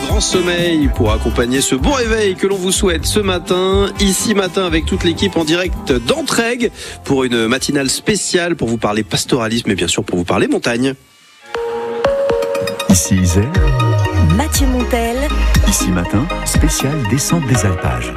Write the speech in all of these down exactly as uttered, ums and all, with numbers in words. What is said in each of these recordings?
grand sommeil pour accompagner ce bon réveil que l'on vous souhaite ce matin. Ici matin avec toute l'équipe en direct d'Entraigues pour une matinale spéciale pour vous parler pastoralisme et bien sûr pour vous parler montagne. Ici Isère, Mathieu Montel. Ici matin, spécial descente des alpages.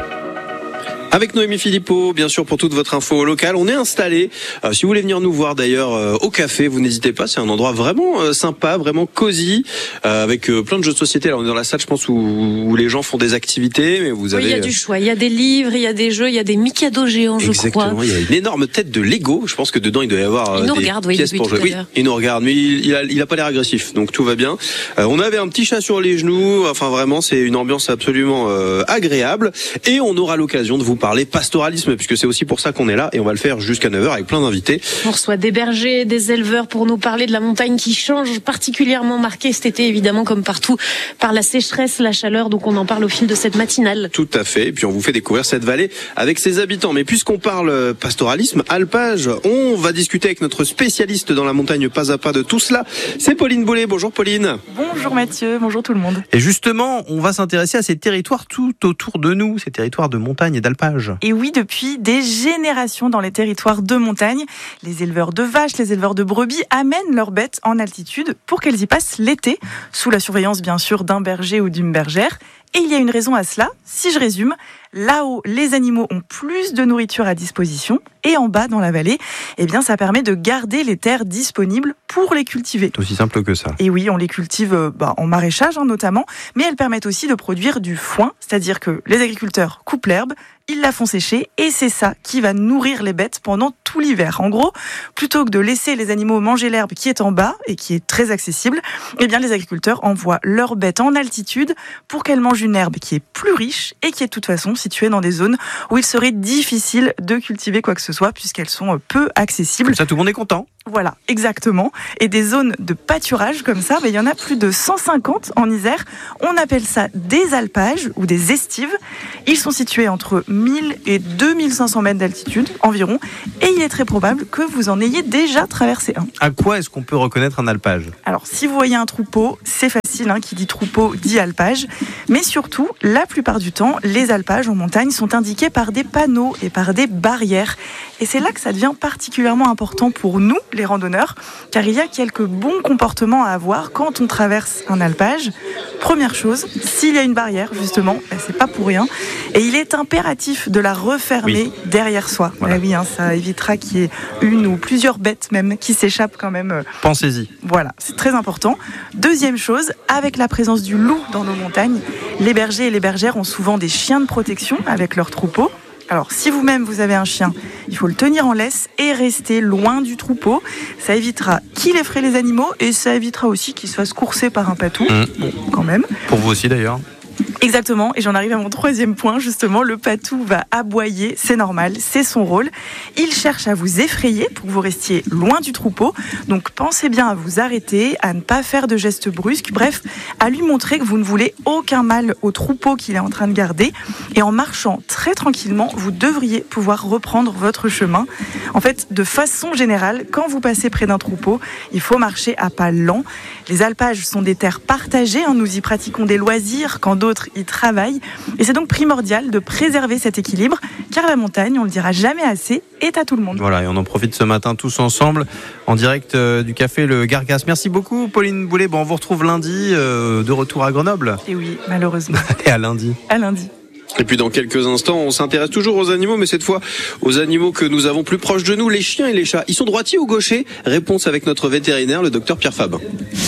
Avec Noémie Philippot, bien sûr, pour toute votre info locale. On est installé. Euh, si vous voulez venir nous voir d'ailleurs euh, au café, vous n'hésitez pas. C'est un endroit vraiment euh, sympa, vraiment cosy, euh, avec euh, plein de jeux de société. Là, on est dans la salle, je pense, où, où les gens font des activités. Mais vous avez. Oui, il y a du choix. Il y a des livres, il y a des jeux, il y a des Mikado géants, je Exactement. crois. Il y a une énorme tête de Lego. Je pense que dedans, il doit y avoir euh, il nous des regarde, oui, pièces pour jouer. Oui, il nous regarde, mais il, il, a, il a pas l'air agressif, donc tout va bien. Euh, on avait un petit chat sur les genoux. Enfin, vraiment, c'est une ambiance absolument euh, agréable. Et on aura l'occasion de vous parler pastoralisme, puisque c'est aussi pour ça qu'on est là, et on va le faire jusqu'à neuf heures avec plein d'invités. On reçoit des bergers, des éleveurs pour nous parler de la montagne qui change, particulièrement marquée cet été, évidemment, comme partout, par la sécheresse, la chaleur, donc on en parle au fil de cette matinale. Tout à fait, et puis on vous fait découvrir cette vallée avec ses habitants. Mais puisqu'on parle pastoralisme, alpage, on va discuter avec notre spécialiste dans la montagne pas à pas de tout cela. C'est Pauline Boulet. Bonjour Pauline. Bonjour Mathieu, bonjour tout le monde. Et justement, on va s'intéresser à ces territoires tout autour de nous, ces territoires de montagne et d'alpage. Et oui, depuis des générations dans les territoires de montagne, les éleveurs de vaches, les éleveurs de brebis amènent leurs bêtes en altitude pour qu'elles y passent l'été, sous la surveillance bien sûr d'un berger ou d'une bergère. Et il y a une raison à cela, si je résume, là-haut, les animaux ont plus de nourriture à disposition, et en bas, dans la vallée, eh bien, ça permet de garder les terres disponibles pour les cultiver. C'est aussi simple que ça. Et oui, on les cultive bah, en maraîchage hein, notamment, mais elles permettent aussi de produire du foin, c'est-à-dire que les agriculteurs coupent l'herbe, ils la font sécher, et c'est ça qui va nourrir les bêtes pendant tout l'hiver. En gros, plutôt que de laisser les animaux manger l'herbe qui est en bas, et qui est très accessible, eh bien, les agriculteurs envoient leurs bêtes en altitude pour qu'elles mangent une herbe qui est plus riche, et qui est de toute façon située dans des zones où il serait difficile de cultiver quoi que ce soit, puisqu'elles sont peu accessibles. Comme ça, tout le monde est content. Voilà, exactement. Et des zones de pâturage comme ça, ben, il y en a plus de cent cinquante en Isère. On appelle ça des alpages ou des estives. Ils sont situés entre mille et deux mille cinq cents mètres d'altitude environ. Et il est très probable que vous en ayez déjà traversé un. À quoi est-ce qu'on peut reconnaître un alpage ? Alors, si vous voyez un troupeau, c'est facile, hein, qui dit troupeau dit alpage. Mais surtout, la plupart du temps, les alpages en montagne sont indiqués par des panneaux et par des barrières. Et c'est là que ça devient particulièrement important pour nous, les randonneurs, car il y a quelques bons comportements à avoir quand on traverse un alpage. Première chose, s'il y a une barrière, justement, ben c'est pas pour rien, et il est impératif de la refermer oui. derrière soi. Voilà. Ben oui, hein, ça évitera qu'il y ait une ou plusieurs bêtes même qui s'échappent quand même. Pensez-y. Voilà, c'est très important. Deuxième chose, avec la présence du loup dans nos montagnes, les bergers et les bergères ont souvent des chiens de protection avec leurs troupeaux. Alors, si vous-même vous avez un chien, il faut le tenir en laisse et rester loin du troupeau. Ça évitera qu'il effraie les animaux et ça évitera aussi qu'il se fasse courser par un patou. Mmh. Bon, quand même. Pour vous aussi d'ailleurs. Exactement, et j'en arrive à mon troisième point, justement, le patou va aboyer, c'est normal, c'est son rôle. Il cherche à vous effrayer pour que vous restiez loin du troupeau, donc pensez bien à vous arrêter, à ne pas faire de gestes brusques, bref, à lui montrer que vous ne voulez aucun mal au troupeau qu'il est en train de garder, et en marchant très tranquillement, vous devriez pouvoir reprendre votre chemin. En fait, de façon générale, quand vous passez près d'un troupeau, il faut marcher à pas lents. Les alpages sont des terres partagées, hein, nous y pratiquons des loisirs, quand d'autres y travaillent. Et c'est donc primordial de préserver cet équilibre, car la montagne, on le dira jamais assez, est à tout le monde. Voilà, et on en profite ce matin tous ensemble, en direct euh, du café Le Gargas. Merci beaucoup Pauline Boulet. Bon, on vous retrouve lundi, euh, de retour à Grenoble. Et oui, malheureusement. Et à lundi. À lundi. Et puis dans quelques instants, on s'intéresse toujours aux animaux, mais cette fois aux animaux que nous avons plus proches de nous, les chiens et les chats. Ils sont droitiers ou gauchers ? Réponse avec notre vétérinaire, le docteur Pierre Fabre.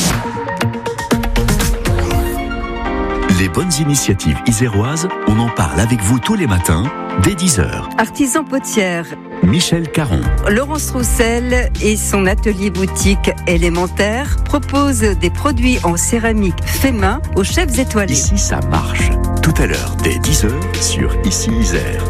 Les bonnes initiatives iséroises, on en parle avec vous tous les matins, dès dix heures. Artisan potière. Michel Caron. Laurence Roussel et son atelier boutique élémentaire proposent des produits en céramique fait main aux chefs étoilés. Ici, ça marche. Tout à l'heure, dès dix heures, sur Ici Isère.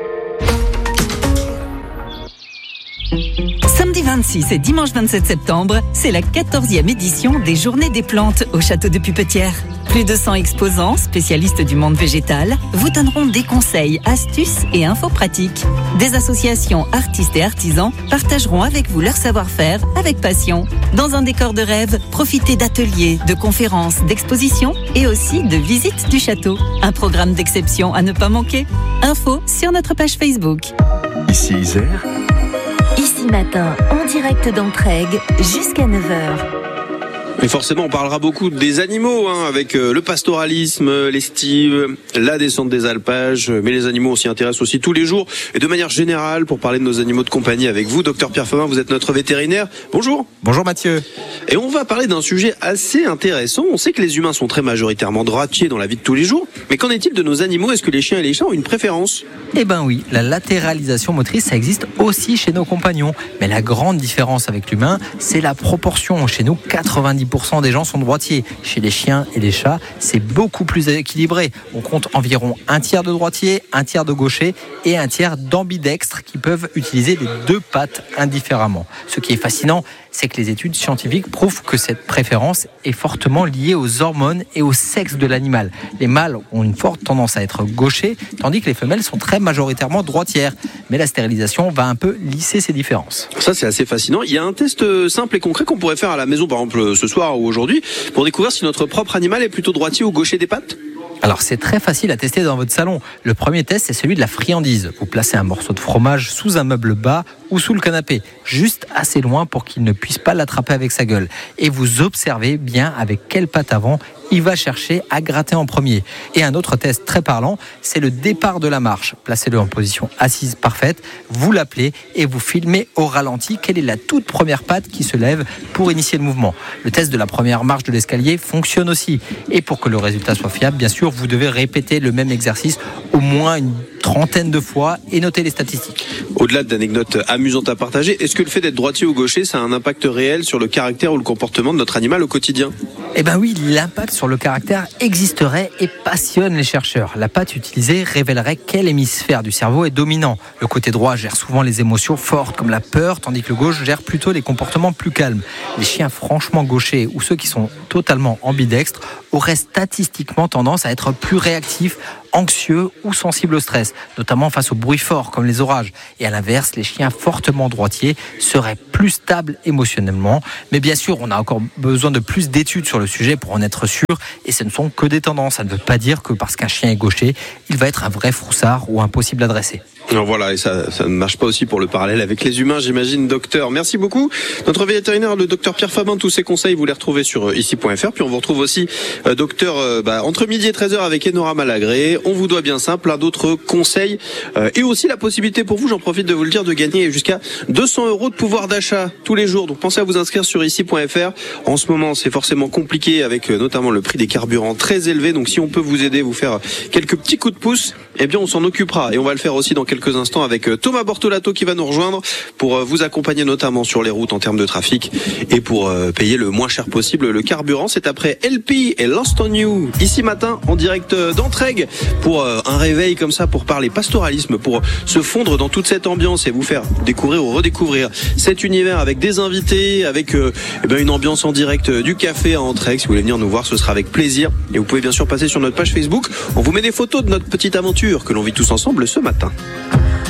Samedi vingt-six et dimanche vingt-sept septembre, c'est la quatorzième édition des Journées des plantes au château de Pupetière. Plus de cent exposants, spécialistes du monde végétal, vous donneront des conseils, astuces et infos pratiques. Des associations, artistes et artisans partageront avec vous leur savoir-faire avec passion. Dans un décor de rêve, profitez d'ateliers, de conférences, d'expositions et aussi de visites du château. Un programme d'exception à ne pas manquer. Info sur notre page Facebook. Ici Isère. Ici matin, en direct d'Entraigues, jusqu'à neuf heures. Et forcément, on parlera beaucoup des animaux, hein, avec euh, le pastoralisme, l'estive, la descente des alpages. Mais les animaux, on s'y intéresse aussi tous les jours. Et de manière générale, pour parler de nos animaux de compagnie avec vous, docteur Pierre Famin, vous êtes notre vétérinaire. Bonjour. Bonjour Mathieu. Et on va parler d'un sujet assez intéressant. On sait que les humains sont très majoritairement droitiers dans la vie de tous les jours. Mais qu'en est-il de nos animaux? Est-ce que les chiens et les chats ont une préférence? Eh ben oui, la latéralisation motrice, ça existe aussi chez nos compagnons. Mais la grande différence avec l'humain, c'est la proportion. Chez nous, quatre-vingt-dix pour cent des gens sont droitiers. Chez les chiens et les chats, c'est beaucoup plus équilibré. On compte environ un tiers de droitiers, un tiers de gauchers et un tiers d'ambidextres qui peuvent utiliser les deux pattes indifféremment. Ce qui est fascinant, c'est que les études scientifiques prouvent que cette préférence est fortement liée aux hormones et au sexe de l'animal. Les mâles ont une forte tendance à être gauchers, tandis que les femelles sont très majoritairement droitières. Mais la stérilisation va un peu lisser ces différences. Ça, c'est assez fascinant. Il y a un test simple et concret qu'on pourrait faire à la maison, par exemple ce soir ou aujourd'hui, pour découvrir si notre propre animal est plutôt droitier ou gaucher des pattes. Alors c'est très facile à tester dans votre salon. Le premier test, c'est celui de la friandise. Vous placez un morceau de fromage sous un meuble bas ou sous le canapé, juste assez loin pour qu'il ne puisse pas l'attraper avec sa gueule. Et vous observez bien avec quelle patte avant il va chercher à gratter en premier. Et un autre test très parlant, c'est le départ de la marche. Placez-le en position assise parfaite, vous l'appelez et vous filmez au ralenti quelle est la toute première patte qui se lève pour initier le mouvement. Le test de la première marche de l'escalier fonctionne aussi. Et pour que le résultat soit fiable, bien sûr, vous devez répéter le même exercice au moins une trentaine de fois et noter les statistiques. Au-delà d'anecdotes amusantes à partager, est-ce que le fait d'être droitier ou gaucher, ça a un impact réel sur le caractère ou le comportement de notre animal au quotidien? Eh bien oui, l'impact sur le caractère existerait et passionne les chercheurs. La patte utilisée révélerait quel hémisphère du cerveau est dominant. Le côté droit gère souvent les émotions fortes comme la peur, tandis que le gauche gère plutôt les comportements plus calmes. Les chiens franchement gauchers ou ceux qui sont totalement ambidextres auraient statistiquement tendance à être plus réactifs, anxieux ou sensibles au stress, notamment face aux bruits forts comme les orages. Et à l'inverse, les chiens fortement droitiers seraient plus stables émotionnellement. Mais bien sûr, on a encore besoin de plus d'études sur le sujet pour en être sûr. Et ce ne sont que des tendances. Ça ne veut pas dire que parce qu'un chien est gaucher, il va être un vrai froussard ou impossible à dresser. Alors voilà, et ça, ça ne marche pas aussi pour le parallèle avec les humains, j'imagine, docteur. Merci beaucoup. Notre vétérinaire, le docteur Pierre Famin, tous ses conseils, vous les retrouvez sur ici point f r. Puis on vous retrouve aussi, euh, docteur, euh, bah, entre midi et treize heures avec Enora Malagré. On vous doit bien ça, plein d'autres conseils. Euh, et aussi la possibilité pour vous, j'en profite de vous le dire, de gagner jusqu'à deux cents euros de pouvoir d'achat tous les jours. Donc pensez à vous inscrire sur ici point f r. En ce moment, c'est forcément compliqué avec euh, notamment le prix des carburants très élevé. Donc si on peut vous aider, vous faire quelques petits coups de pouce, eh bien on s'en occupera. Et on va le faire aussi dans quelques instants avec Thomas Bortolato qui va nous rejoindre pour vous accompagner notamment sur les routes en termes de trafic et pour payer le moins cher possible le carburant. C'est après L P et Lost on You ici matin en direct d'Entraigues pour un réveil comme ça, pour parler pastoralisme, pour se fondre dans toute cette ambiance et vous faire découvrir ou redécouvrir cet univers avec des invités, avec euh, eh ben une ambiance en direct du café à Entraigues. Si vous voulez venir nous voir, ce sera avec plaisir. Et vous pouvez bien sûr passer sur notre page Facebook. On vous met des photos de notre petite aventure que l'on vit tous ensemble ce matin.